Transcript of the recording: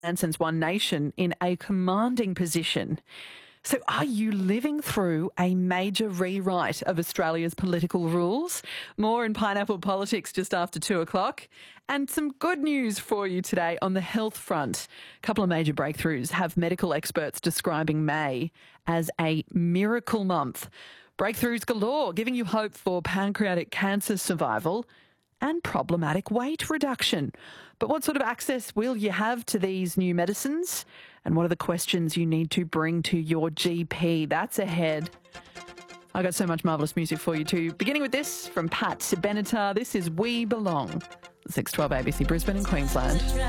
Anson's One Nation in a commanding position. So are you living through a major rewrite of Australia's political rules? More in Pineapple Politics just after 2:00. And some good news for you today on the health front. A couple of major breakthroughs have medical experts describing May as a miracle month. Breakthroughs galore, giving you hope for pancreatic cancer survival and problematic weight reduction. But what sort of access will you have to these new medicines? And what are the questions you need to bring to your GP? That's ahead. I got so much marvellous music for you too. Beginning with this from Pat Benatar. This is We Belong. 612 ABC Brisbane in Queensland.